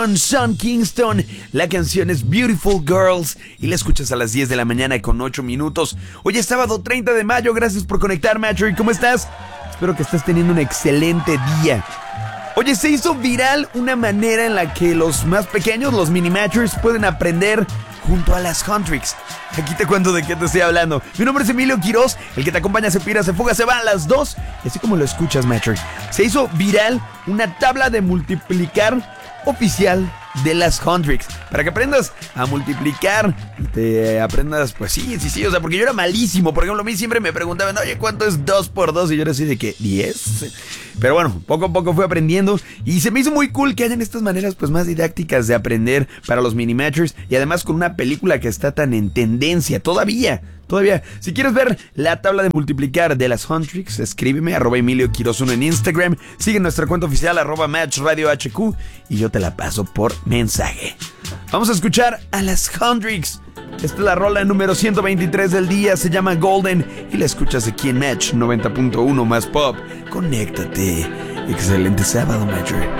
Sean Kingston, la canción es Beautiful Girls y la escuchas a las 10 de la mañana con 8 minutos. Hoy es sábado 30 de mayo, gracias por conectarme, Matchery. ¿Cómo estás? Espero que estés teniendo un excelente día. Oye, se hizo viral una manera en la que los más pequeños, los mini Matchers, pueden aprender junto a las Huntrix. Aquí te cuento de qué te estoy hablando. Mi nombre es Emilio Quiroz, el que te acompaña se pira, se fuga, se va a las 2. Y así como lo escuchas, Matcher, se hizo viral una tabla de multiplicar oficial de las Huntrix, para que aprendas a multiplicar y te aprendas, pues sí, o sea, porque yo era malísimo. Por ejemplo, a mí siempre me preguntaban, oye, ¿cuánto es 2 por 2? Y yo era así de que, ¿10? Pero bueno, poco a poco fui aprendiendo y se me hizo muy cool que hayan estas maneras pues más didácticas de aprender para los mini matchers, y además con una película que está tan en tendencia todavía. Si quieres ver la tabla de multiplicar de las Huntrix, escríbeme @Emilio Quiroz 1 en Instagram, sigue nuestra cuenta oficial @MatchRadioHQ y yo te la paso por mensaje. Vamos a escuchar a las Huntrix. Esta es la rola número 123 del día, se llama Golden y la escuchas aquí en Match 90.1 más pop. Conéctate. Excelente sábado, Matcher.